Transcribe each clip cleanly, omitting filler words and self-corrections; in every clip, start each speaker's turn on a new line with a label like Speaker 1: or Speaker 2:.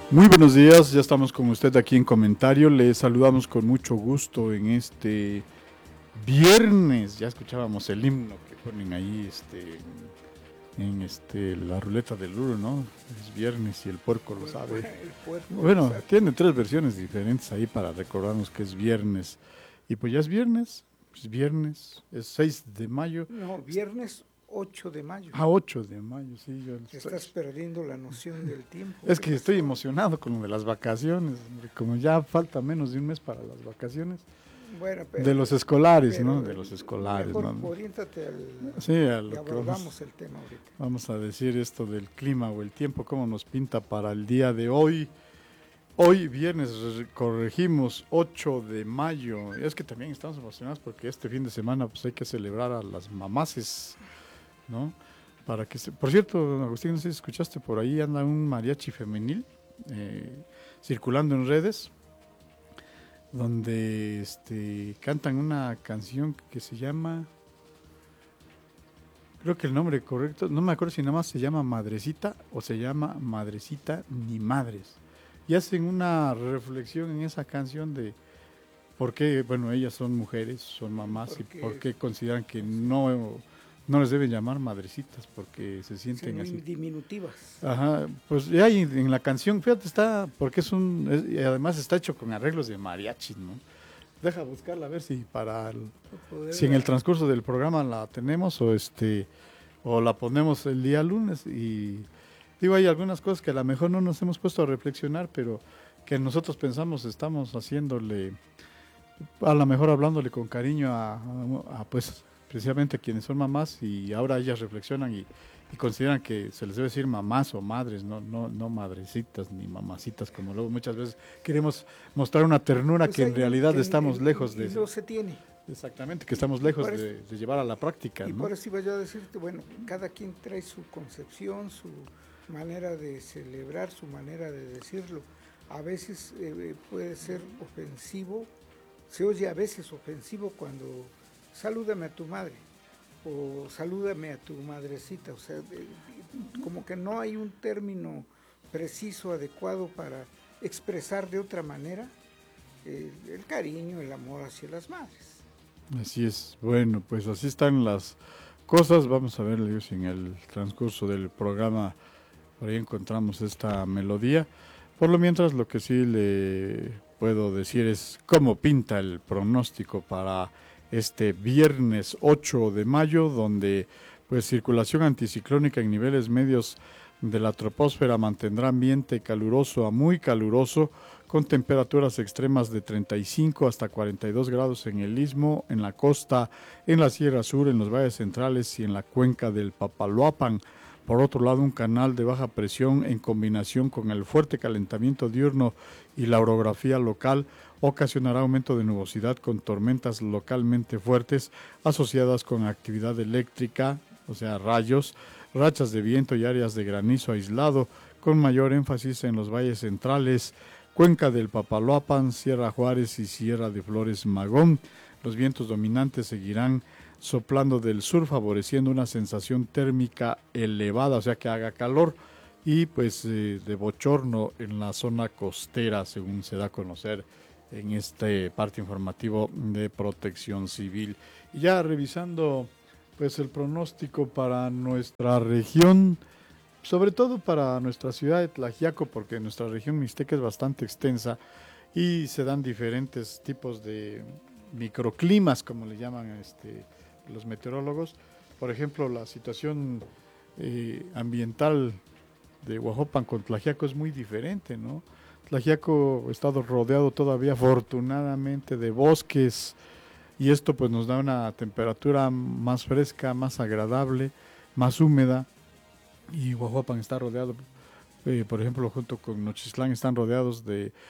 Speaker 1: Muy buenos días, ya estamos con usted aquí en comentario. Le saludamos con mucho gusto en este viernes. Ya escuchábamos el himno que ponen ahí en la ruleta del Luro, ¿no? Es viernes y el puerco lo sabe.
Speaker 2: El puerco lo
Speaker 1: Bueno,
Speaker 2: sabe.
Speaker 1: tiene tres versiones diferentes ahí para recordarnos que es viernes. Y pues ya es viernes, es 6 de mayo.
Speaker 2: No, viernes 8 de mayo.
Speaker 1: 8 de mayo, sí.
Speaker 2: Estás perdiendo la noción del tiempo.
Speaker 1: Es
Speaker 2: ¿Qué
Speaker 1: que estoy
Speaker 2: pasó?
Speaker 1: emocionado con lo de las vacaciones, hombre, como ya falta menos de un mes para las vacaciones.
Speaker 2: Bueno,
Speaker 1: De los escolares, ¿no?
Speaker 2: pero
Speaker 1: De los escolares,
Speaker 2: mejor
Speaker 1: ¿no?
Speaker 2: oriéntate
Speaker 1: Sí, a
Speaker 2: y
Speaker 1: lo que
Speaker 2: abordamos el tema ahorita.
Speaker 1: vamos a decir esto del clima o el tiempo, cómo nos pinta para el día de hoy. Hoy, viernes, corregimos 8 de mayo. Es que también estamos emocionados porque este fin de semana pues hay que celebrar a las mamaces, ¿no? Por cierto, don Agustín, no sé si escuchaste, por ahí anda un mariachi femenil circulando en redes donde cantan una canción que se llama, creo que el nombre correcto, no me acuerdo si nada más se llama Madrecita o se llama Madrecita ni Madres. Y hacen una reflexión en esa canción de por qué, bueno, ellas son mujeres, son mamás y por
Speaker 2: Porque
Speaker 1: qué consideran que no les deben llamar madrecitas porque se sienten así.
Speaker 2: son diminutivas.
Speaker 1: Ajá, pues ya hay en la canción, fíjate, está, porque y además está hecho con arreglos de mariachi, ¿no? Deja buscarla a ver si si en el
Speaker 2: Poderla,
Speaker 1: transcurso del programa la tenemos o la ponemos el día lunes y digo, hay algunas cosas que a lo mejor no nos hemos puesto a reflexionar, pero que nosotros pensamos estamos haciéndole, a lo mejor hablándole con cariño pues precisamente a quienes son mamás y ahora ellas reflexionan y consideran que se les debe decir mamás o madres, no madrecitas ni mamacitas, como luego muchas veces queremos mostrar una ternura
Speaker 2: pues
Speaker 1: que en
Speaker 2: hay un,
Speaker 1: realidad estamos lejos
Speaker 2: y
Speaker 1: de,
Speaker 2: no se tiene.
Speaker 1: exactamente, que estamos
Speaker 2: Y
Speaker 1: lejos
Speaker 2: por eso,
Speaker 1: de llevar a la práctica,
Speaker 2: y
Speaker 1: ¿no?
Speaker 2: por eso iba yo a decirte, bueno, cada quien trae su concepción, su manera de celebrar, su manera de decirlo. A veces puede ser ofensivo, se oye a veces ofensivo cuando salúdame a tu madre o salúdame a tu madrecita, o sea, como que no hay un término preciso, adecuado para expresar de otra manera el cariño, el amor hacia las madres.
Speaker 1: Así es. Bueno, pues así están las cosas. Vamos a ver si en el transcurso del programa por ahí encontramos esta melodía. Por lo mientras, lo que sí le puedo decir es cómo pinta el pronóstico para este viernes 8 de mayo, donde pues circulación anticiclónica en niveles medios de la troposfera mantendrá ambiente caluroso a muy caluroso, con temperaturas extremas de 35 hasta 42 grados en el istmo, en la costa, en la Sierra Sur, en los valles centrales y en la cuenca del Papaloapan. Por otro lado, un canal de baja presión en combinación con el fuerte calentamiento diurno y la orografía local ocasionará aumento de nubosidad con tormentas localmente fuertes asociadas con actividad eléctrica, o sea, rayos, rachas de viento y áreas de granizo aislado, con mayor énfasis en los valles centrales, Cuenca del Papaloapan, Sierra Juárez y Sierra de Flores Magón. Los vientos dominantes seguirán soplando del sur, favoreciendo una sensación térmica elevada, o sea que haga calor, y pues de bochorno en la zona costera, según se da a conocer en este parte informativo de Protección Civil. Y ya revisando pues el pronóstico para nuestra región, sobre todo para nuestra ciudad de Tlaxiaco, porque nuestra región mixteca es bastante extensa y se dan diferentes tipos de microclimas, como le llaman los meteorólogos. Por ejemplo, la situación ambiental de Huajopan con Tlaxiaco es muy diferente, ¿no? Tlaxiaco ha estado rodeado todavía afortunadamente de bosques y esto pues nos da una temperatura más fresca, más agradable, más húmeda, y Huajuapan está rodeado, por ejemplo, junto con Nochistlán están rodeados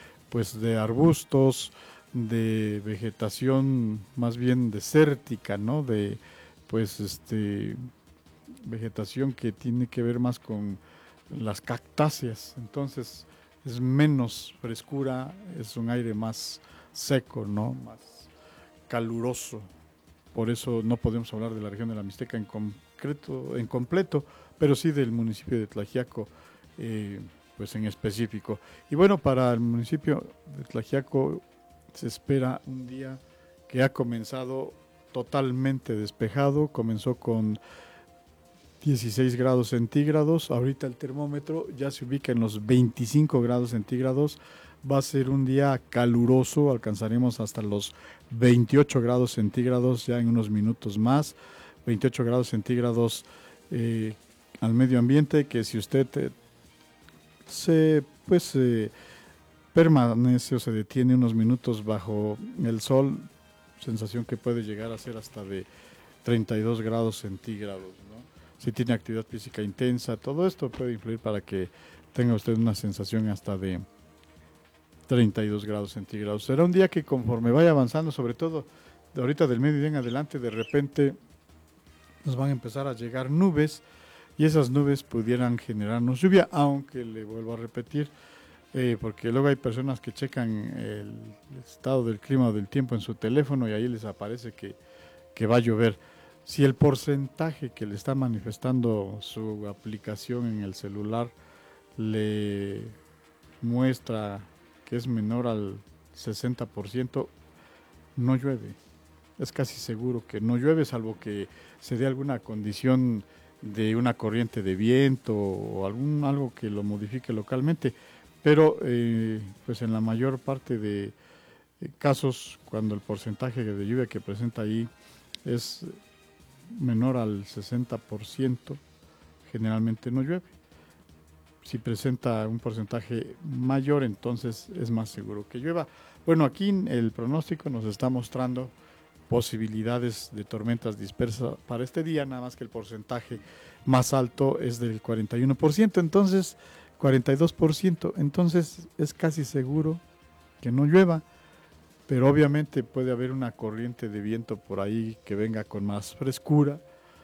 Speaker 1: de arbustos, de vegetación más bien desértica, ¿no? Pues, vegetación que tiene que ver más con las cactáceas. Entonces, es menos frescura, es un aire más seco, ¿no? Más caluroso. Por eso no podemos hablar de la región de la Mixteca en completo, pero sí del municipio de Tlaxiaco. pues en específico. Y bueno, para el municipio de Tlaxiaco se espera un día que ha comenzado totalmente despejado, comenzó con 16 grados centígrados, ahorita el termómetro ya se ubica en los 25 grados centígrados, va a ser un día caluroso, alcanzaremos hasta los 28 grados centígrados ya en unos minutos más, 28 grados centígrados al medio ambiente, que si usted permanece o se detiene unos minutos bajo el sol, sensación que puede llegar a ser hasta de 32 grados centígrados, ¿no? Si tiene actividad física intensa, todo esto puede influir para que tenga usted una sensación hasta de 32 grados centígrados. Será un día que conforme vaya avanzando, sobre todo de ahorita del mediodía en adelante, de repente nos van a empezar a llegar nubes y esas nubes pudieran generarnos lluvia, aunque le vuelvo a repetir, porque luego hay personas que checan el estado del clima o del tiempo en su teléfono y ahí les aparece que va a llover. Si el porcentaje que le está manifestando su aplicación en el celular le muestra que es menor al 60%, no llueve. Es casi seguro que no llueve, salvo que se dé alguna condición de una corriente de viento o algo que lo modifique localmente. Pero pues en la mayor parte de casos, cuando el porcentaje de lluvia que presenta ahí es menor al 60%, generalmente no llueve. Si presenta un porcentaje mayor, entonces es más seguro que llueva. Bueno, aquí el pronóstico nos está mostrando posibilidades de tormentas dispersas para este día, nada más que el porcentaje más alto es del 41%, entonces 42%, entonces es casi seguro que no llueva, pero obviamente puede haber una corriente de viento por ahí que venga con más frescura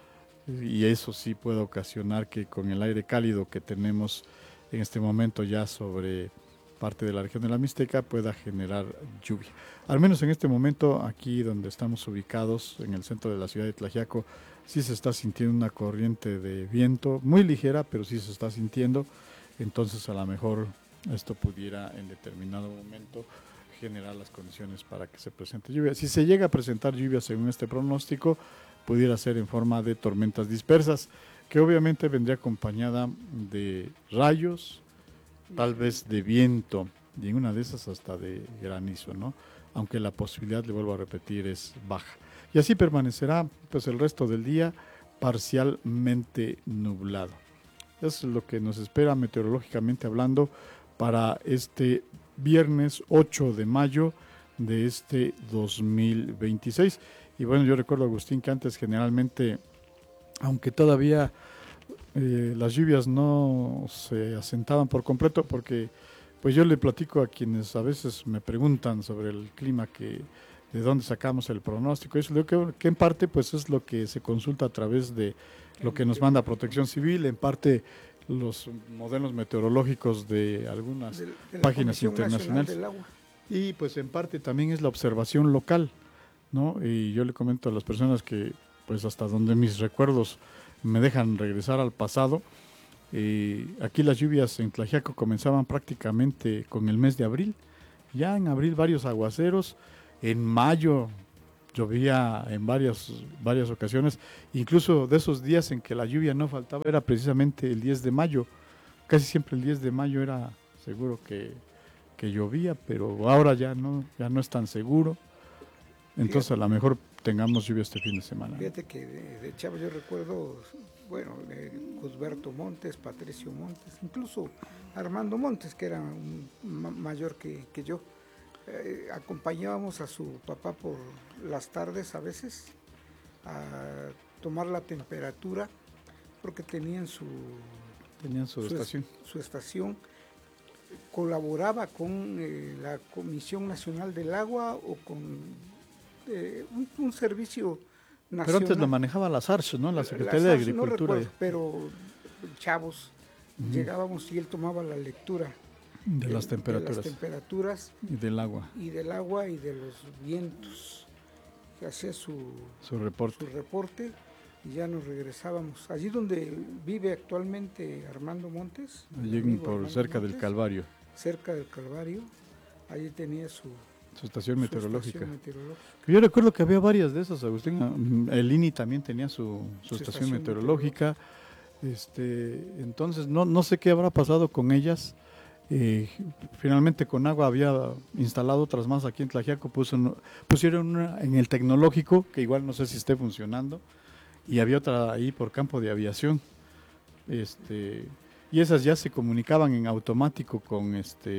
Speaker 1: y eso sí puede ocasionar que con el aire cálido que tenemos en este momento ya sobre parte de la región de la Mixteca pueda generar lluvia. Al menos en este momento, aquí donde estamos ubicados, en el centro de la ciudad de Tlaxiaco, sí se está sintiendo una corriente de viento, muy ligera, pero sí se está sintiendo, entonces a lo mejor esto pudiera en determinado momento generar las condiciones para que se presente lluvia. Si se llega a presentar lluvia según este pronóstico, pudiera ser en forma de tormentas dispersas, que obviamente vendría acompañada de rayos, tal vez de viento, y en una de esas hasta de granizo, ¿no? Aunque la posibilidad, le vuelvo a repetir, es baja. Y así permanecerá pues el resto del día parcialmente nublado. Es lo que nos espera meteorológicamente hablando para este viernes 8 de mayo de este 2026. Y bueno, yo recuerdo, Agustín, que antes generalmente, aunque todavía las lluvias no se asentaban por completo, porque pues yo le platico a quienes a veces me preguntan sobre el clima, de dónde sacamos el pronóstico, eso digo que en parte pues es lo que se consulta a través de lo que nos manda Protección Civil, en parte los modelos meteorológicos de algunas
Speaker 2: de
Speaker 1: páginas internacionales, y pues en parte también es la observación local, ¿no? Y yo le comento a las personas que pues hasta donde mis recuerdos me dejan regresar al pasado, aquí las lluvias en Tlaxiaco comenzaban prácticamente con el mes de abril, ya en abril varios aguaceros, en mayo llovía en varias ocasiones, incluso de esos días en que la lluvia no faltaba era precisamente el 10 de mayo, casi siempre el 10 de mayo era seguro que llovía, pero ahora ya no es tan seguro, entonces a lo mejor tengamos lluvia este fin de semana.
Speaker 2: Fíjate que de chavo yo recuerdo, bueno, Cusberto Montes, Patricio Montes, incluso Armando Montes, que era mayor que yo. Acompañábamos a su papá por las tardes a veces a tomar la temperatura porque tenían su estación. Colaboraba con la Comisión Nacional del Agua o con un servicio nacional.
Speaker 1: Pero antes lo manejaba la SARS, ¿no? La Secretaría de Agricultura.
Speaker 2: No recuerdo, pero chavos, llegábamos y él tomaba la lectura
Speaker 1: de las
Speaker 2: temperaturas
Speaker 1: y del agua
Speaker 2: y de los vientos, que hacía su
Speaker 1: reporte
Speaker 2: y ya nos regresábamos. Allí donde vive actualmente Armando Montes.
Speaker 1: Allí cerca del Calvario.
Speaker 2: Cerca del Calvario, allí tenía su
Speaker 1: estación meteorológica.
Speaker 2: Estación meteorológica.
Speaker 1: Yo recuerdo que había varias de esas, Agustín. El INI también tenía su estación meteorológica. Entonces, no sé qué habrá pasado con ellas. Finalmente Conagua había instalado otras más aquí en Tlaxiaco, pusieron una en el tecnológico, que igual no sé si esté funcionando, y había otra ahí por campo de aviación. Y esas ya se comunicaban en automático con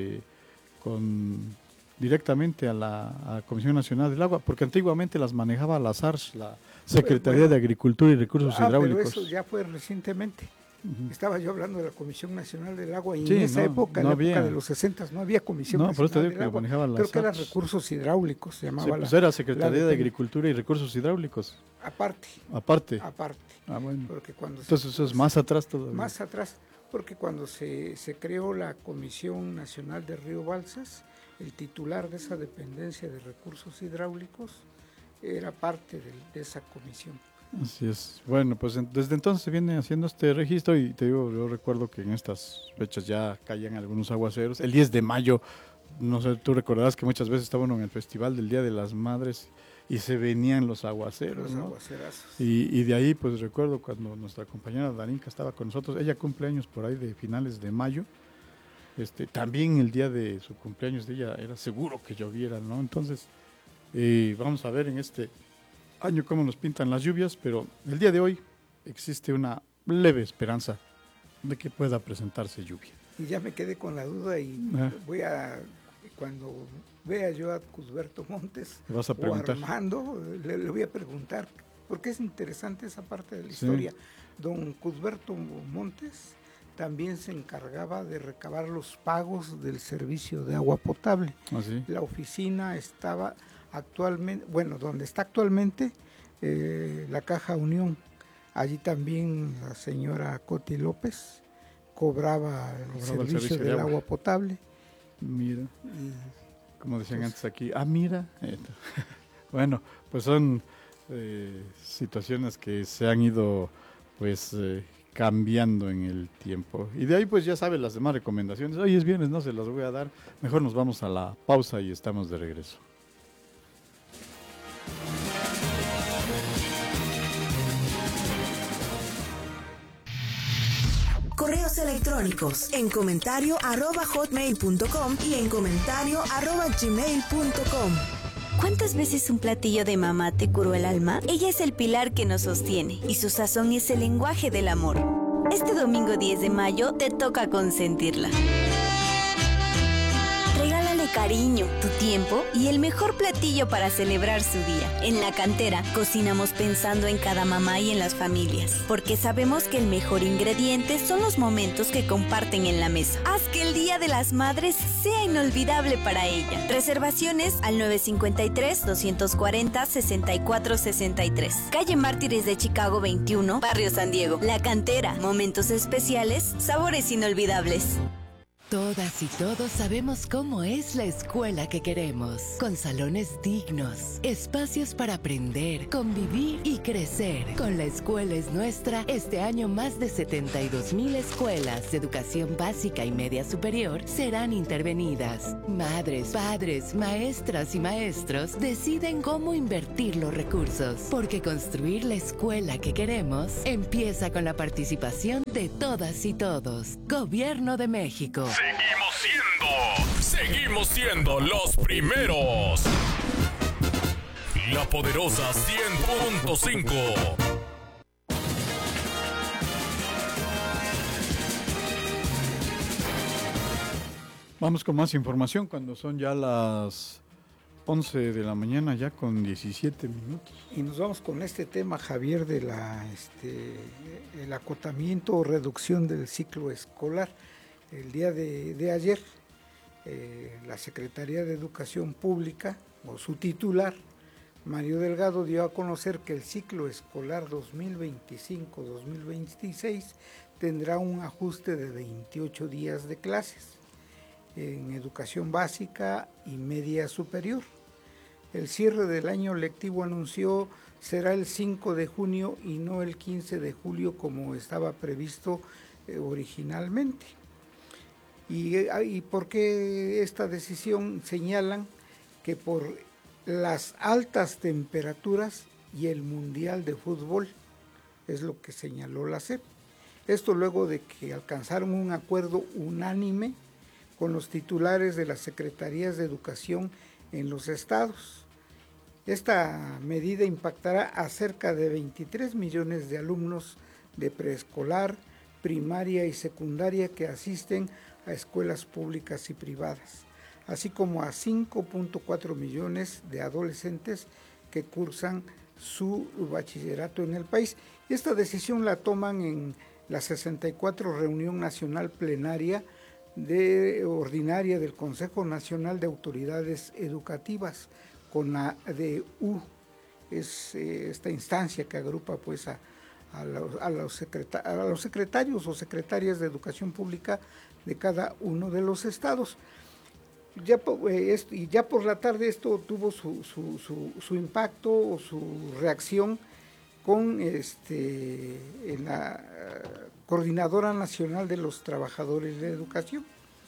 Speaker 1: directamente a la Comisión Nacional del Agua, porque antiguamente las manejaba la SARS, la Secretaría de Agricultura y Recursos Hidráulicos.
Speaker 2: Pero eso ya fue recientemente. Estaba yo hablando de la Comisión Nacional del Agua y
Speaker 1: sí,
Speaker 2: en esa época, en la época de los 60, no había Comisión Nacional del Agua. Creo que eran recursos hidráulicos, se llamaba.
Speaker 1: Sí, pues era Secretaría de Agricultura y Recursos Hidráulicos.
Speaker 2: Aparte.
Speaker 1: Ah, bueno.
Speaker 2: Porque
Speaker 1: entonces eso es más atrás todavía.
Speaker 2: Más atrás, porque cuando se creó la Comisión Nacional de Río Balsas, el titular de esa dependencia de recursos hidráulicos era parte de esa comisión.
Speaker 1: Así es. Bueno, pues desde entonces se viene haciendo este registro y te digo, yo recuerdo que en estas fechas ya caían algunos aguaceros. El 10 de mayo, no sé, tú recordarás que muchas veces estábamos en el Festival del Día de las Madres y se venían los aguaceros, ¿no?
Speaker 2: Aguacerazos.
Speaker 1: Y de ahí, pues recuerdo cuando nuestra compañera Darinka estaba con nosotros, ella cumple años por ahí de finales de mayo. También el día de su cumpleaños de ella era seguro que lloviera, ¿no? Entonces, vamos a ver en este año cómo nos pintan las lluvias, pero el día de hoy existe una leve esperanza de que pueda presentarse lluvia.
Speaker 2: Y ya me quedé con la duda y cuando vea yo a Cusberto Montes
Speaker 1: vas a preguntar?
Speaker 2: O Armando, le voy a preguntar, porque es interesante esa parte de la historia. Don Cusberto Montes también se encargaba de recabar los pagos del servicio de agua potable.
Speaker 1: ¿Ah, sí?
Speaker 2: La oficina estaba actualmente, donde está actualmente la Caja Unión. Allí también la señora Coti López cobraba el servicio del agua potable.
Speaker 1: Mira, como decían antes aquí, mira. Bueno, pues son situaciones que se han ido cambiando en el tiempo. Y de ahí pues ya saben las demás recomendaciones. Hoy es viernes, no se las voy a dar. Mejor nos vamos a la pausa y estamos de regreso.
Speaker 3: Correos electrónicos en comentario@hotmail.com y en comentario@gmail.com.
Speaker 4: ¿Cuántas veces un platillo de mamá te curó el alma? Ella es el pilar que nos sostiene y su sazón es el lenguaje del amor. Este domingo 10 de mayo te toca consentirla. Regálale cariño, tu tiempo y el mejor platillo para celebrar su día. En La Cantera cocinamos pensando en cada mamá y en las familias, porque sabemos que el mejor ingrediente son los momentos que comparten en la mesa. Haz que el Día de las Madres sea inolvidable para ella. Reservaciones al 953-240-6463. Calle Mártires de Chicago 21, Barrio San Diego. La Cantera, momentos especiales, sabores inolvidables.
Speaker 5: Todas y todos sabemos cómo es la escuela que queremos, con salones dignos, espacios para aprender, convivir y crecer. Con La Escuela es Nuestra, este año más de 72,000 escuelas de educación básica y media superior serán intervenidas. Madres, padres, maestras y maestros deciden cómo invertir los recursos, porque construir la escuela que queremos empieza con la participación de todas y todos. Gobierno de México.
Speaker 6: Seguimos siendo los primeros. La poderosa 100.5.
Speaker 1: Vamos con más información cuando son ya las 11 de la mañana, ya con 17 minutos.
Speaker 2: Y nos vamos con este tema, Javier, de el acotamiento o reducción del ciclo escolar. El día de ayer, la Secretaría de Educación Pública, o su titular, Mario Delgado, dio a conocer que el ciclo escolar 2025-2026 tendrá un ajuste de 28 días de clases en educación básica y media superior. el cierre del año lectivo, anunció, será el 5 de junio y no el 15 de julio como estaba previsto originalmente. ¿Y por qué esta decisión? Señalan que por las altas temperaturas y el Mundial de Fútbol, es lo que señaló la SEP. Esto luego de que alcanzaron un acuerdo unánime con los titulares de las Secretarías de Educación en los estados. Esta medida impactará a cerca de 23 millones de alumnos de preescolar, primaria y secundaria que asisten a escuelas públicas y privadas, así como a 5.4 millones de adolescentes que cursan su bachillerato en el país. Esta decisión la toman en la 64 Reunión Nacional Plenaria ordinaria del Consejo Nacional de Autoridades Educativas, CONADEU. Es esta instancia que agrupa pues a los secretarios o secretarias de Educación Pública de cada uno de los estados. Ya por la tarde esto tuvo su impacto o su reacción con en la Coordinadora Nacional de los Trabajadores de Educación.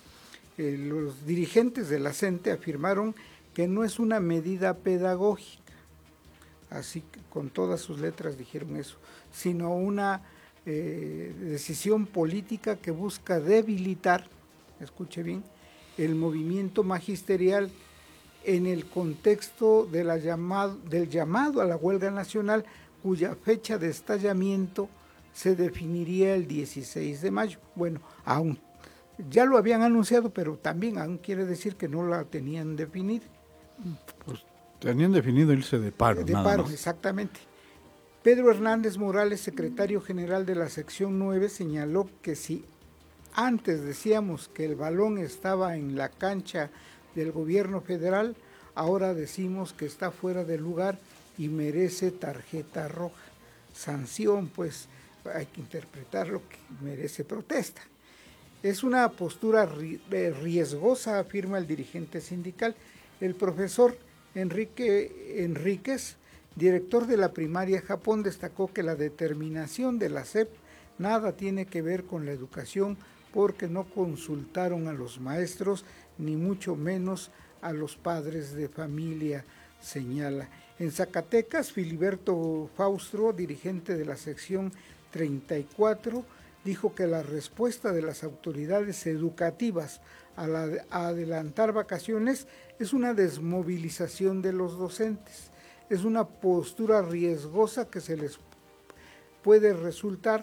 Speaker 2: Los dirigentes de la CENTE afirmaron que no es una medida pedagógica, así que con todas sus letras dijeron eso, sino una decisión política que busca debilitar, escuche bien, el movimiento magisterial en el contexto del llamado a la huelga nacional, cuya fecha de estallamiento se definiría el 16 de mayo. Bueno, aún ya lo habían anunciado, pero también aún quiere decir que no la tenían definida.
Speaker 1: Pues tenían definido irse de paro.
Speaker 2: De paro, más. Exactamente. Pedro Hernández Morales, secretario general de la sección 9, señaló que si antes decíamos que el balón estaba en la cancha del gobierno federal, ahora decimos que está fuera de lugar y merece tarjeta roja. Sanción, pues hay que interpretar lo que merece protesta. Es una postura riesgosa, afirma el dirigente sindical. El profesor Enrique Enríquez, director de la primaria Japón, destacó que la determinación de la SEP nada tiene que ver con la educación porque no consultaron a los maestros, ni mucho menos a los padres de familia, señala. En Zacatecas, Filiberto Faustro, dirigente de la sección 34, dijo que la respuesta de las autoridades educativas a adelantar vacaciones es una desmovilización de los docentes. Es una postura riesgosa que les puede resultar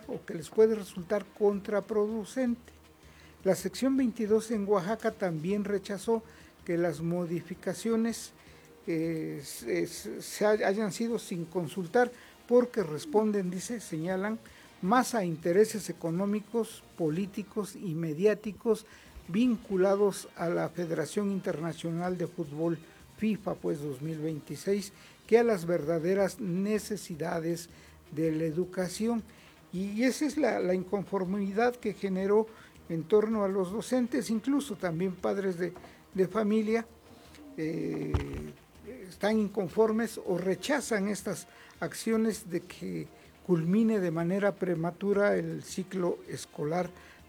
Speaker 2: contraproducente. La sección 22 en Oaxaca también rechazó que las modificaciones hayan sido sin consultar porque responden, señalan, más a intereses económicos, políticos y mediáticos vinculados a la Federación Internacional de Fútbol FIFA 2026 que a las verdaderas necesidades de la educación. Y esa es la inconformidad que generó en torno a los docentes, incluso también padres de familia, están inconformes o rechazan estas acciones de que culmine de manera prematura el ciclo escolar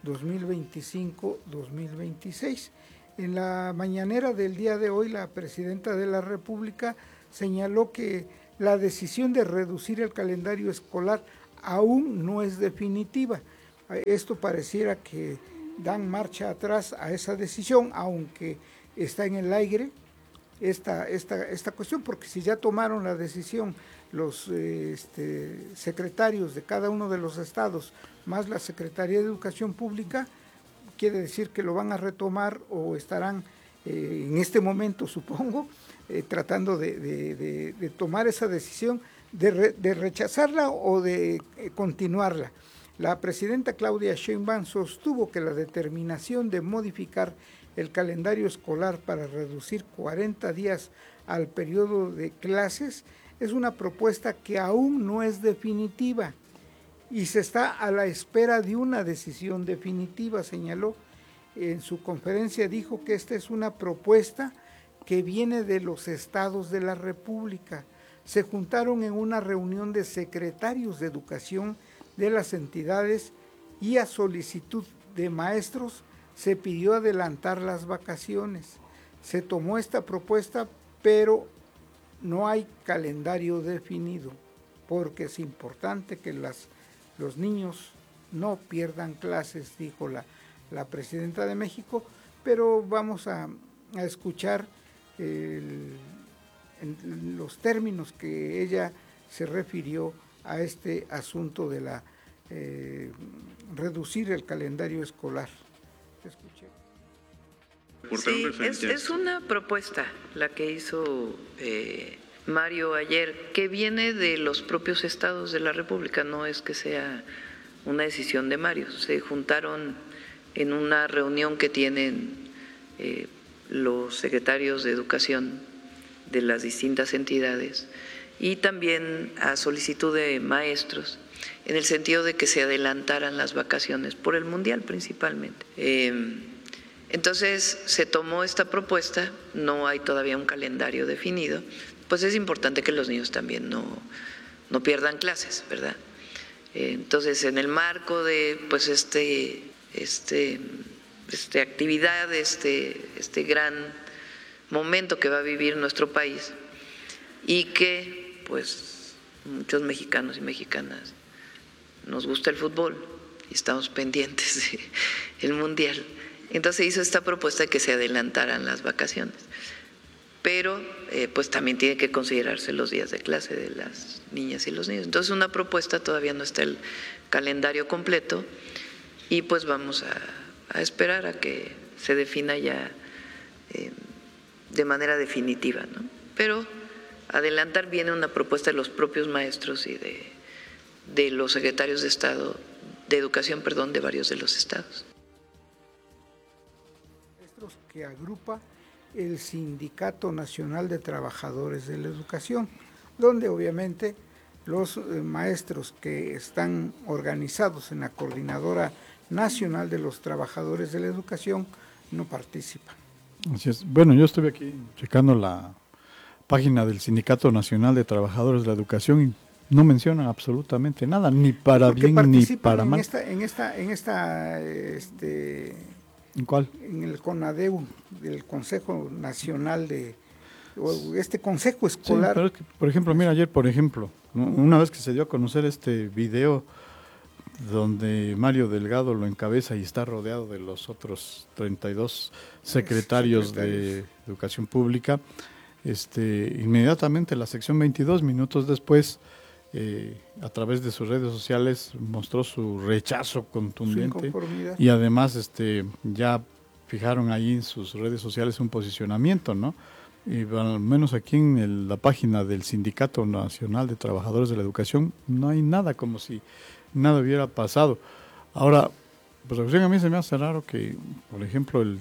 Speaker 2: 2025-2026. En la mañanera del día de hoy, la presidenta de la República señaló que la decisión de reducir el calendario escolar aún no es definitiva. Esto pareciera que dan marcha atrás a esa decisión, aunque está en el aire esta cuestión, porque si ya tomaron la decisión los secretarios de cada uno de los estados, más la Secretaría de Educación Pública, quiere decir que lo van a retomar o estarán en este momento, supongo, tratando de tomar esa decisión, de rechazarla o de continuarla. La presidenta Claudia Sheinbaum sostuvo que la determinación de modificar el calendario escolar para reducir 40 días al periodo de clases es una propuesta que aún no es definitiva y se está a la espera de una decisión definitiva, señaló. En su conferencia dijo que esta es una propuesta que viene de los estados de la República. Se juntaron en una reunión de secretarios de educación de las entidades y a solicitud de maestros se pidió adelantar las vacaciones. Se tomó esta propuesta, pero no hay calendario definido, porque es importante que los niños no pierdan clases, dijo la presidenta de México, pero vamos a escuchar en los términos que ella se refirió a este asunto de reducir el calendario escolar. Escuché.
Speaker 7: Sí, es una propuesta la que hizo Mario ayer, que viene de los propios estados de la República, no es que sea una decisión de Mario. Se juntaron en una reunión que tienen los secretarios de educación de las distintas entidades y también a solicitud de maestros, en el sentido de que se adelantaran las vacaciones por el Mundial principalmente. Entonces se tomó esta propuesta, no hay todavía un calendario definido, pues es importante que los niños también no pierdan clases, ¿verdad? Entonces, en el marco de pues actividad, este gran momento que va a vivir nuestro país y que pues muchos mexicanos y mexicanas nos gusta el fútbol y estamos pendientes del Mundial. Entonces hizo esta propuesta de que se adelantaran las vacaciones, pero pues también tiene que considerarse los días de clase de las niñas y los niños. Entonces una propuesta, todavía no está el calendario completo y pues vamos a esperar a que se defina ya de manera definitiva, ¿no? Pero adelantar viene una propuesta de los propios maestros y de los secretarios de Estado, de Educación, perdón, de varios de los estados.
Speaker 2: Que agrupa el Sindicato Nacional de Trabajadores de la Educación, donde obviamente los maestros que están organizados en la Coordinadora Nacional de los Trabajadores de la Educación no participan.
Speaker 1: Así es. Bueno, yo estuve aquí checando la página del Sindicato Nacional de Trabajadores de la Educación y no mencionan absolutamente nada, ni para porque bien ni para mal. ¿En cuál?
Speaker 2: En el CONADEU, del Consejo Nacional Consejo Escolar.
Speaker 1: Sí, pero es que, por ejemplo, mira, ayer, por ejemplo, una vez que se dio a conocer este video donde Mario Delgado lo encabeza y está rodeado de los otros 32 secretarios de Educación Pública, inmediatamente la sección 22, minutos después, a través de sus redes sociales mostró su rechazo contundente y además ya fijaron ahí en sus redes sociales un posicionamiento, ¿no? Y al menos aquí en la página del Sindicato Nacional de Trabajadores de la Educación no hay nada, como si nada hubiera pasado. Ahora, pues a mí se me hace raro que, por ejemplo, el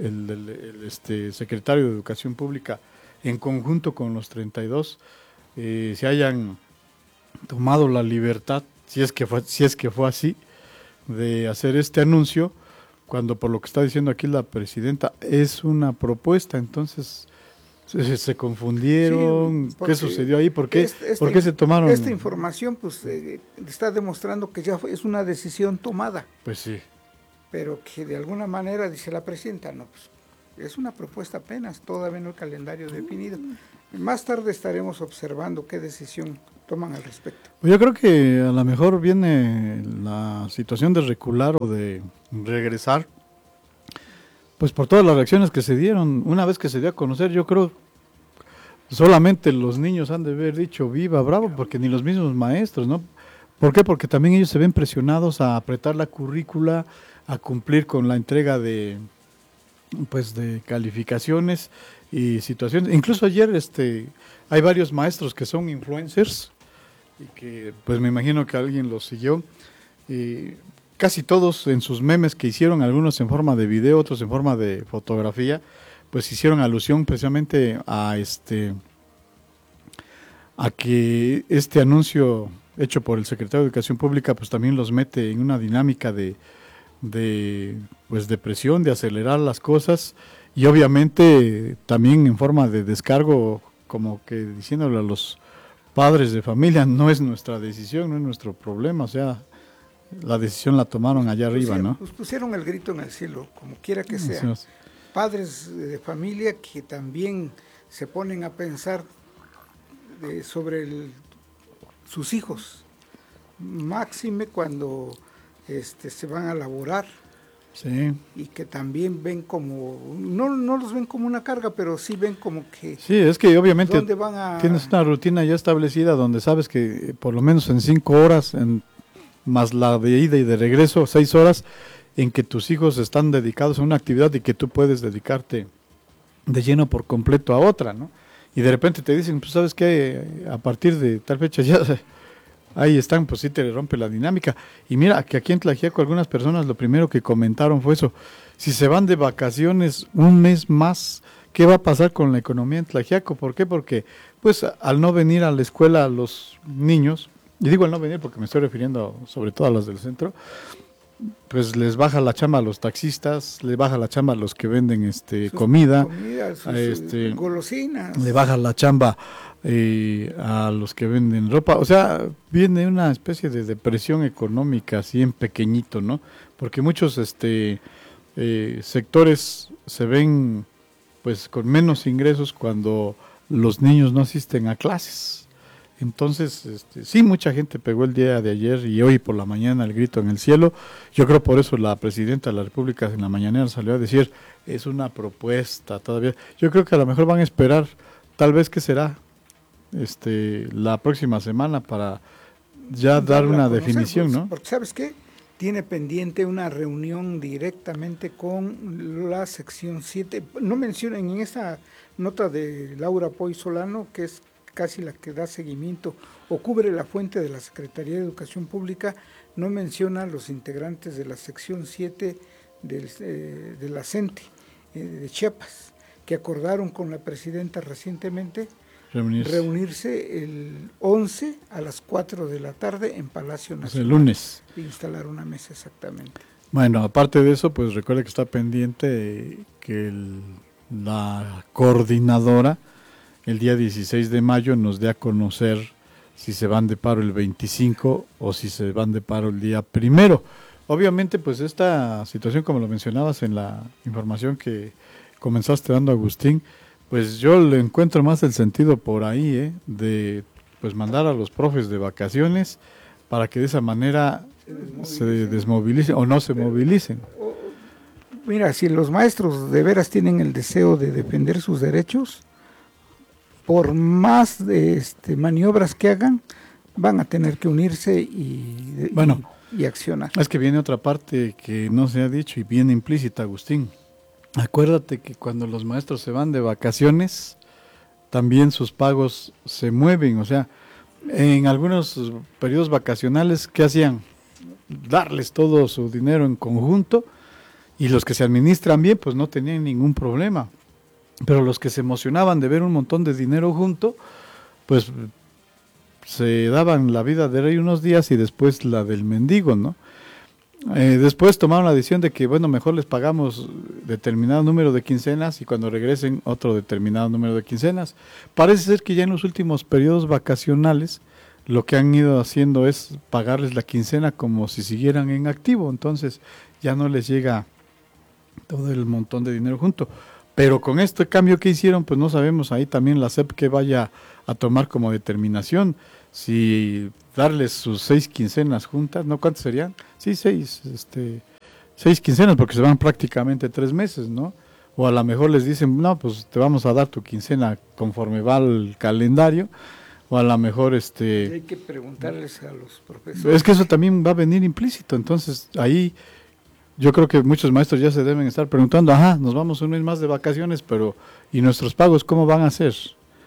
Speaker 1: secretario de Educación Pública en conjunto con los 32 se hayan tomado la libertad, si es que fue así, de hacer este anuncio, cuando por lo que está diciendo aquí la presidenta es una propuesta. Entonces se confundieron. Sí, ¿qué sucedió ahí? ¿Por qué se tomaron?
Speaker 2: Esta información pues está demostrando que ya es una decisión tomada.
Speaker 1: Pues sí.
Speaker 2: Pero que de alguna manera, dice la presidenta, no, pues es una propuesta apenas, todavía no hay calendario definido. Más tarde estaremos observando qué decisión toman al respecto.
Speaker 1: Yo creo que a lo mejor viene la situación de recular o de regresar, pues por todas las reacciones que se dieron. Una vez que se dio a conocer, yo creo solamente los niños han de haber dicho viva, bravo, porque ni los mismos maestros, ¿no? ¿Por qué? Porque también ellos se ven presionados a apretar la currícula, a cumplir con la entrega de calificaciones y situaciones. Incluso ayer hay varios maestros que son influencers y que pues me imagino que alguien los siguió, y casi todos en sus memes que hicieron, algunos en forma de video, otros en forma de fotografía, pues hicieron alusión precisamente a que este anuncio hecho por el secretario de Educación Pública pues también los mete en una dinámica de presión, de acelerar las cosas, y obviamente también en forma de descargo, como que diciéndole a los padres de familia, no es nuestra decisión, no es nuestro problema, o sea, la decisión la tomaron allá arriba, ¿no?
Speaker 2: Pues pusieron el grito en el cielo, como quiera que sea. Padres de familia que también se ponen a pensar sobre sus hijos, máxime cuando se van a laborar.
Speaker 1: Sí.
Speaker 2: Y que también ven como, no los ven como una carga, pero sí ven como que...
Speaker 1: Sí, es que obviamente
Speaker 2: tienes
Speaker 1: una rutina ya establecida donde sabes que por lo menos en 5 horas, más la de ida y de regreso, 6 horas, en que tus hijos están dedicados a una actividad y que tú puedes dedicarte de lleno por completo a otra, ¿no? Y de repente te dicen, pues sabes que a partir de tal fecha ya... Ahí están, pues sí te rompe la dinámica. Y mira, que aquí en Tlaxiaco algunas personas lo primero que comentaron fue eso. Si se van de vacaciones un mes más, ¿qué va a pasar con la economía en Tlaxiaco? ¿Por qué? Porque pues al no venir a la escuela a los niños, y digo al no venir porque me estoy refiriendo sobre todo a los del centro, pues les baja la chamba a los taxistas, les baja la chamba a los que venden comida,
Speaker 2: sus golosinas.
Speaker 1: Le baja la chamba a los que venden ropa, o sea, viene una especie de depresión económica así en pequeñito, ¿no? Porque muchos sectores se ven pues con menos ingresos cuando los niños no asisten a clases. Entonces, sí, mucha gente pegó el día de ayer y hoy por la mañana el grito en el cielo. Yo creo por eso la presidenta de la República en la mañanera salió a decir, es una propuesta todavía. Yo creo que a lo mejor van a esperar, tal vez que será la próxima semana para ya dar una definición, ¿no?
Speaker 2: Porque ¿sabes qué? Tiene pendiente una reunión directamente con la sección 7. No mencionan en esa nota de Laura Poy Solano, que es casi la que da seguimiento o cubre la fuente de la Secretaría de Educación Pública, no menciona a los integrantes de la sección 7 de la CENTE de Chiapas, que acordaron con la presidenta recientemente reunirse el 11 a las 4 de la tarde en Palacio Nacional.
Speaker 1: El lunes.
Speaker 2: Instalar una mesa exactamente.
Speaker 1: Bueno, aparte de eso, pues recuerde que está pendiente que la coordinadora el día 16 de mayo nos dé a conocer si se van de paro el 25 o si se van de paro el día 1. Obviamente, pues esta situación, como lo mencionabas en la información que comenzaste dando, Agustín, pues yo le encuentro más el sentido por ahí, de pues mandar a los profes de vacaciones para que de esa manera se desmovilicen o no se movilicen.
Speaker 2: Mira, si los maestros de veras tienen el deseo de defender sus derechos, por más maniobras que hagan, van a tener que unirse y accionar.
Speaker 1: Es que viene otra parte que no se ha dicho y viene implícita, Agustín. Acuérdate que cuando los maestros se van de vacaciones, también sus pagos se mueven. O sea, en algunos periodos vacacionales, ¿qué hacían? Darles todo su dinero en conjunto, y los que se administran bien, pues no tenían ningún problema. Pero los que se emocionaban de ver un montón de dinero junto, pues se daban la vida de rey unos días y después la del mendigo, ¿no? Después tomaron la decisión de que, bueno, mejor les pagamos determinado número de quincenas y cuando regresen otro determinado número de quincenas. Parece ser que ya en los últimos periodos vacacionales lo que han ido haciendo es pagarles la quincena como si siguieran en activo, entonces ya no les llega todo el montón de dinero junto. Pero con este cambio que hicieron, pues no sabemos ahí también la SEP que vaya a tomar como determinación, si darles sus 6 quincenas juntas, ¿no? ¿Cuántas serían? Sí, 6 quincenas, porque se van prácticamente 3 meses, ¿no? O a lo mejor les dicen, no, pues te vamos a dar tu quincena conforme va el calendario, o a lo mejor
Speaker 2: Hay que preguntarles a los profesores.
Speaker 1: Es que eso también va a venir implícito, entonces ahí yo creo que muchos maestros ya se deben estar preguntando, nos vamos un mes más de vacaciones, pero ¿y nuestros pagos cómo van a ser?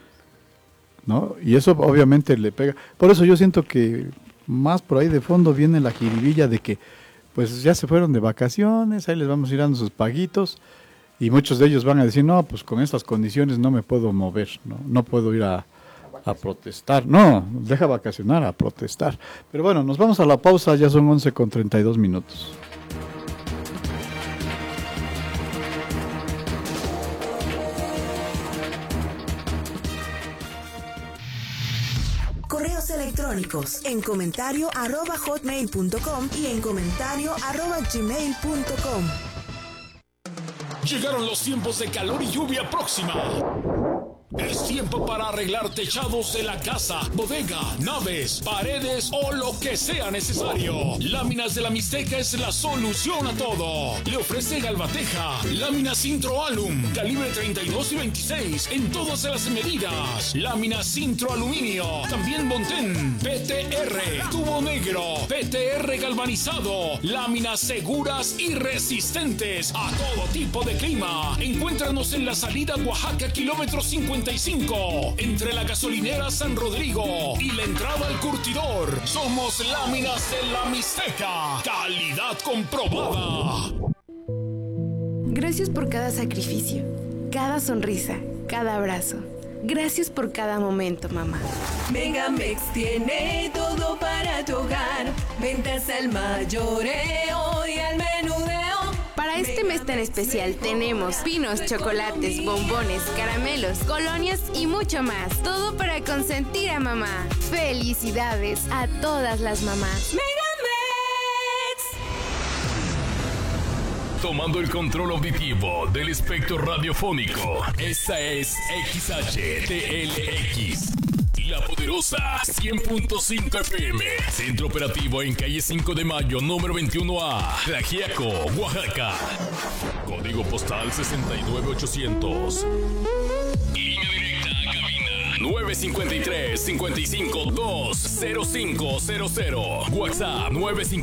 Speaker 1: ¿No? Y eso obviamente le pega. Por eso yo siento que más por ahí de fondo viene la jiribilla de que pues ya se fueron de vacaciones, ahí les vamos a ir dando sus paguitos, y muchos de ellos van a decir, no, pues con estas condiciones no me puedo mover, no puedo ir a protestar, no, deja vacacionar, a protestar. Pero bueno, nos vamos a la pausa, ya son 11:32.
Speaker 3: correos electrónicos en comentario@hotmail.com y en comentario@gmail.com.
Speaker 6: Llegaron los tiempos de calor y lluvia próxima. Es tiempo para arreglar techados de la casa, bodega, naves, paredes o lo que sea necesario. Láminas de la Mixteca es la solución a todo. Le ofrece Galvateja, láminas Intro-Alum, calibre 32 y 26 en todas las medidas. Láminas Intro-Aluminio, también Montén, PTR, tubo negro, PTR galvanizado, láminas seguras y resistentes a todo tipo de clima. Encuéntranos en la salida Oaxaca, kilómetro 55, entre la gasolinera San Rodrigo y la entrada al curtidor. Somos Láminas de la Mixteca, calidad comprobada.
Speaker 8: Gracias por cada sacrificio, cada sonrisa, cada abrazo. Gracias por cada momento, mamá.
Speaker 5: Megamex tiene todo para tu hogar. Ventas al mayoreo y al menudeo.
Speaker 8: Para este mes tan especial tenemos pinos, chocolates, bombones, caramelos, colonias y mucho más. Todo para consentir a mamá. Felicidades a todas las mamás.
Speaker 5: ¡Megamex!
Speaker 6: Tomando el control auditivo del espectro radiofónico. Esta es XHTLX. La Poderosa 100.5 FM. Centro operativo en calle 5 de Mayo, número 21A. Tlaxiaco, Oaxaca. Código postal 69800. Línea directa a cabina 953-55-20500. WhatsApp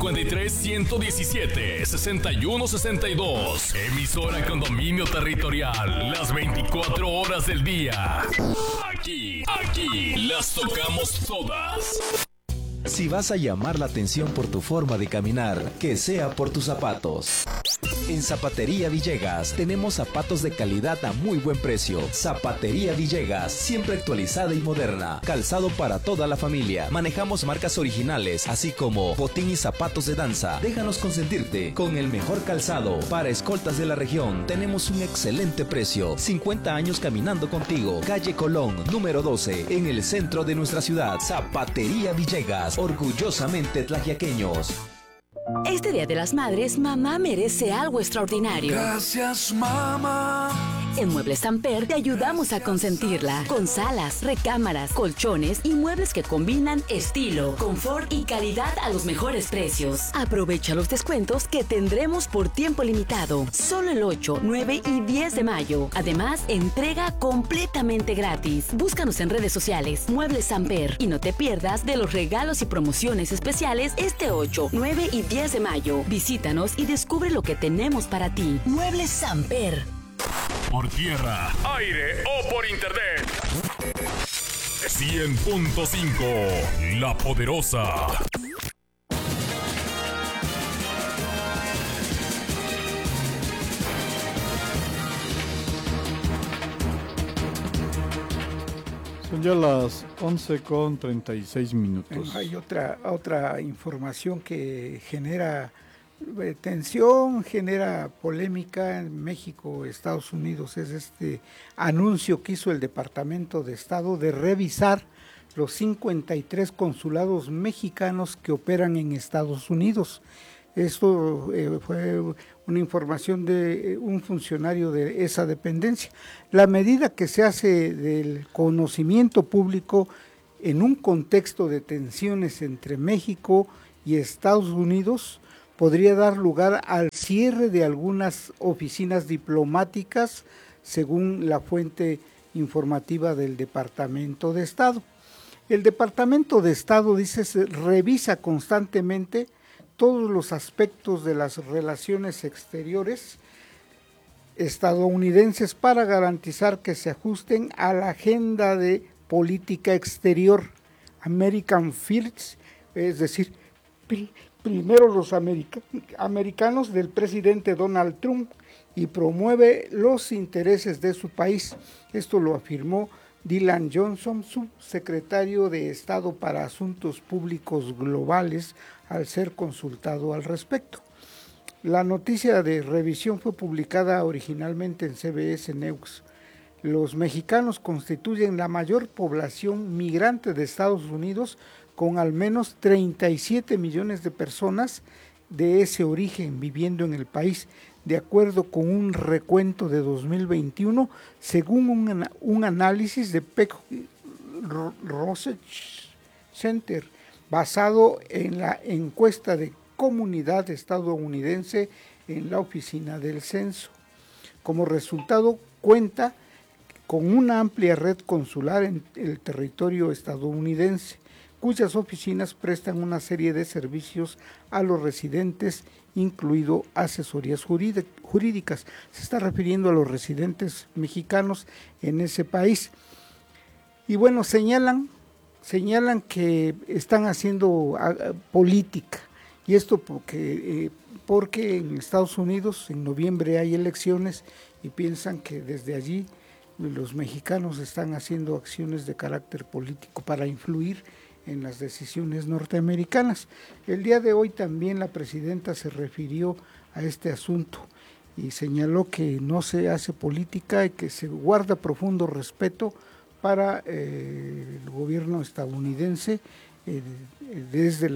Speaker 6: 953-117-6162. Emisora con dominio territorial las 24 horas del día. Aquí las tocamos todas.
Speaker 9: Si vas a llamar la atención por tu forma de caminar, que sea por tus zapatos. En Zapatería Villegas tenemos zapatos de calidad a muy buen precio. Zapatería Villegas, siempre actualizada y moderna. Calzado para toda la familia. Manejamos marcas originales, así como botín y zapatos de danza. Déjanos consentirte con el mejor calzado. Para escoltas de la región tenemos un excelente precio. 50 años caminando contigo. Calle Colón, número 12, en el centro de nuestra ciudad. Zapatería Villegas, orgullosamente tlaxiaqueños.
Speaker 10: Este Día de las Madres, mamá merece algo extraordinario.
Speaker 11: Gracias, mamá.
Speaker 10: En Muebles Samper te ayudamos a consentirla con salas, recámaras, colchones y muebles que combinan estilo, confort y calidad a los mejores precios. Aprovecha los descuentos que tendremos por tiempo limitado, solo el 8, 9 y 10 de mayo. Además, entrega completamente gratis. Búscanos en redes sociales, Muebles Samper, y no te pierdas de los regalos y promociones especiales este 8, 9 y 10 de mayo. Visítanos y descubre lo que tenemos para ti. Muebles Samper.
Speaker 6: Por tierra, aire o por internet. 100.5 La Poderosa.
Speaker 1: Son ya las 11:36.
Speaker 2: Hay otra información que genera tensión, genera polémica en México, Estados Unidos. Es este anuncio que hizo el Departamento de Estado de revisar los 53 consulados mexicanos que operan en Estados Unidos. Esto fue una información de un funcionario de esa dependencia. La medida que se hace del conocimiento público en un contexto de tensiones entre México y Estados Unidos podría dar lugar al cierre de algunas oficinas diplomáticas, según la fuente informativa del Departamento de Estado. El Departamento de Estado, dice, revisa constantemente todos los aspectos de las relaciones exteriores estadounidenses para garantizar que se ajusten a la agenda de política exterior, American First, es decir, primero los americanos del presidente Donald Trump, y promueve los intereses de su país. Esto lo afirmó Dylan Johnson, subsecretario de Estado para Asuntos Públicos Globales, al ser consultado al respecto. La noticia de revisión fue publicada originalmente en CBS News. los mexicanos constituyen la mayor población migrante de Estados Unidos, con al menos 37 millones de personas de ese origen viviendo en el país, de acuerdo con un recuento de 2021, según un análisis de Pew Research Center, basado en la encuesta de comunidad estadounidense en la Oficina del Censo. Como resultado, cuenta con una amplia red consular en el territorio estadounidense, cuyas oficinas prestan una serie de servicios a los residentes, incluido asesorías jurídicas. Se está refiriendo a los residentes mexicanos en ese país. Y bueno, señalan que están haciendo política, y esto porque en Estados Unidos en noviembre hay elecciones y piensan que desde allí los mexicanos están haciendo acciones de carácter político para influir en las decisiones norteamericanas. El día de hoy también la presidenta se refirió a este asunto y señaló que no se hace política y que se guarda profundo respeto para el gobierno estadounidense desde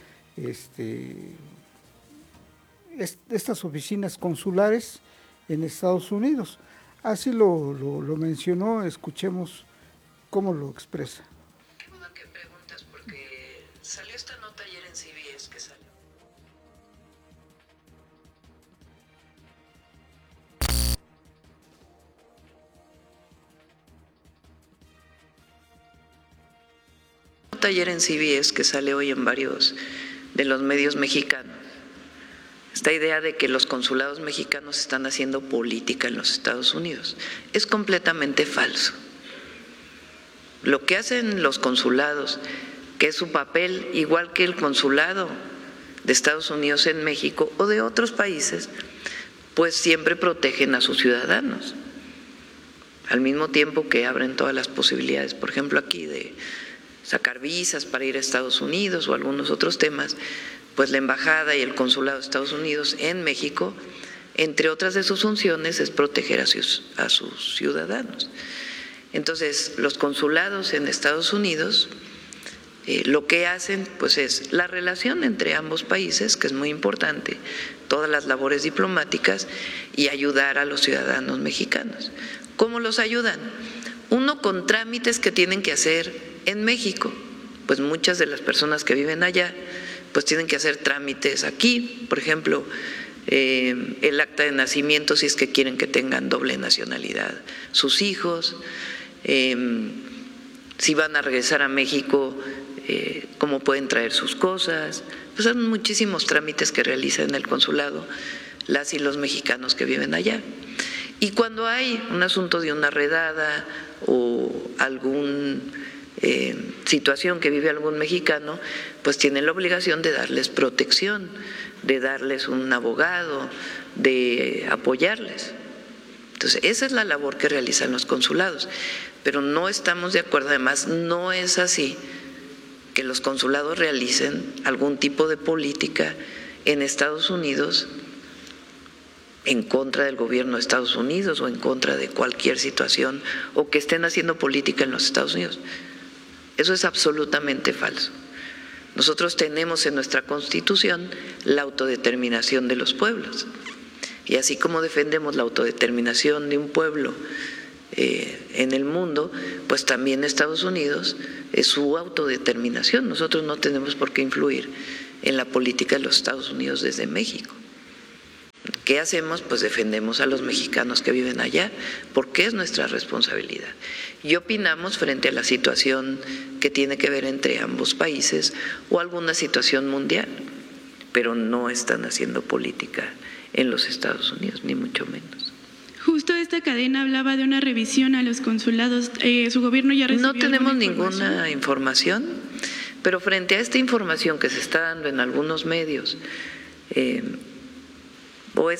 Speaker 2: estas oficinas consulares en Estados Unidos. Así lo mencionó, escuchemos cómo lo expresa.
Speaker 7: Qué bueno que preguntas, porque salió esta nota ayer en CBS que salió. Ayer en CBS que sale hoy en varios de los medios mexicanos, esta idea de que los consulados mexicanos están haciendo política en los Estados Unidos es completamente falso. Lo que hacen los consulados, que es su papel igual que el consulado de Estados Unidos en México o de otros países, pues siempre protegen a sus ciudadanos, al mismo tiempo que abren todas las posibilidades, por ejemplo aquí de sacar visas para ir a Estados Unidos o algunos otros temas. Pues la embajada y el consulado de Estados Unidos en México, entre otras de sus funciones, es proteger a sus ciudadanos. Entonces, los consulados en Estados Unidos lo que hacen pues es la relación entre ambos países, que es muy importante, todas las labores diplomáticas y ayudar a los ciudadanos mexicanos. ¿Cómo los ayudan? Uno, con trámites que tienen que hacer en México, pues muchas de las personas que viven allá pues tienen que hacer trámites aquí, por ejemplo, el acta de nacimiento si es que quieren que tengan doble nacionalidad sus hijos, si van a regresar a México, cómo pueden traer sus cosas, pues son muchísimos trámites que realizan en el consulado las y los mexicanos que viven allá. Y cuando hay un asunto de una redada o alguna situación que vive algún mexicano, pues tienen la obligación de darles protección, de darles un abogado, de apoyarles. Entonces, esa es la labor que realizan los consulados, pero no estamos de acuerdo, además no es así que los consulados realicen algún tipo de política en Estados Unidos en contra del gobierno de Estados Unidos o en contra de cualquier situación, o que estén haciendo política en los Estados Unidos. Eso es absolutamente falso. Nosotros tenemos en nuestra Constitución la autodeterminación de los pueblos, y así como defendemos la autodeterminación de un pueblo en el mundo, pues también Estados Unidos es su autodeterminación. Nosotros no tenemos por qué influir en la política de los Estados Unidos desde México. ¿Qué hacemos? Pues defendemos a los mexicanos que viven allá, porque es nuestra responsabilidad. Y opinamos frente a la situación que tiene que ver entre ambos países o alguna situación mundial, pero no están haciendo política en los Estados Unidos, ni mucho menos.
Speaker 12: Justo esta cadena hablaba de una revisión a los consulados. ¿Su gobierno ya recibió?
Speaker 7: No tenemos ninguna información, pero frente a esta información que se está dando en algunos medios, o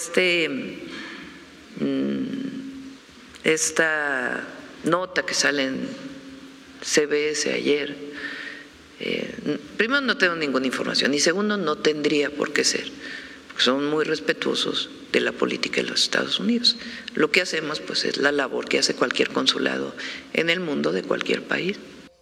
Speaker 7: esta nota que sale en CBS ayer, primero no tengo ninguna información y segundo no tendría por qué ser, son muy respetuosos de la política de los Estados Unidos. Lo que hacemos pues es la labor que hace cualquier consulado en el mundo de cualquier país.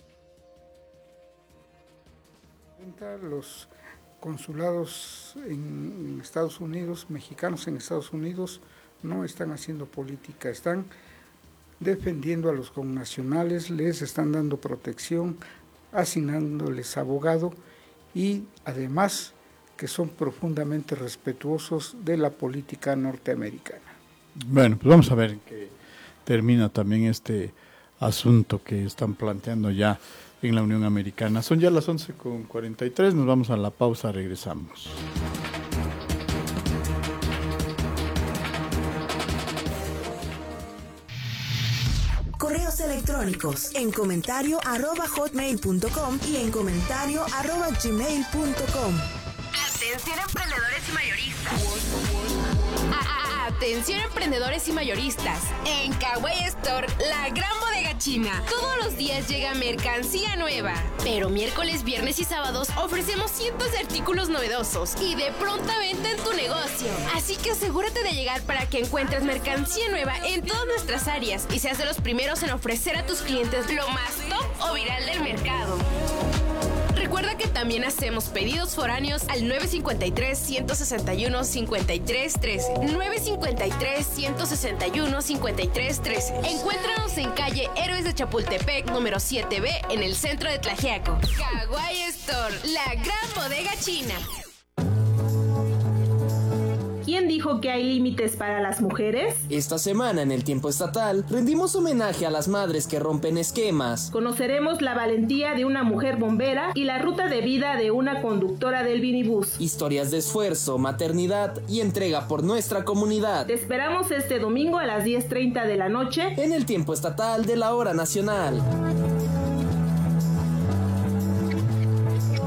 Speaker 2: Los consulados en Estados Unidos, mexicanos en Estados Unidos, no están haciendo política, están defendiendo a los connacionales, les están dando protección, asignándoles abogado y además que son profundamente respetuosos de la política norteamericana.
Speaker 1: Bueno, pues vamos a ver en qué termina también este asunto que están planteando ya en la Unión Americana. Son ya las 11:43, nos vamos a la pausa, regresamos.
Speaker 3: Correos electrónicos en comentario@hotmail.com y en comentario@gmail.com.
Speaker 8: Atención emprendedores y mayoristas. Atención emprendedores y mayoristas. En Kawaii Store, la gran bodega china. Todos los días llega mercancía nueva. Pero miércoles, viernes y sábados ofrecemos cientos de artículos novedosos y de pronta venta en tu negocio. Así que asegúrate de llegar para que encuentres mercancía nueva en todas nuestras áreas y seas de los primeros en ofrecer a tus clientes lo más top o viral del mercado. Recuerda que también hacemos pedidos foráneos al 953-161-5313. 953-161-5313. Encuéntranos en calle Héroes de Chapultepec, número 7B, en el centro de Tlaxiaco. Kawaii Store, la gran bodega china.
Speaker 13: ¿Quién dijo que hay límites para las mujeres?
Speaker 14: Esta semana en el Tiempo Estatal rendimos homenaje a las madres que rompen esquemas.
Speaker 13: Conoceremos la valentía de una mujer bombera y la ruta de vida de una conductora del minibús.
Speaker 14: Historias de esfuerzo, maternidad y entrega por nuestra comunidad.
Speaker 13: Te esperamos este domingo a las 10:30 de la noche
Speaker 14: en el Tiempo Estatal de la Hora Nacional.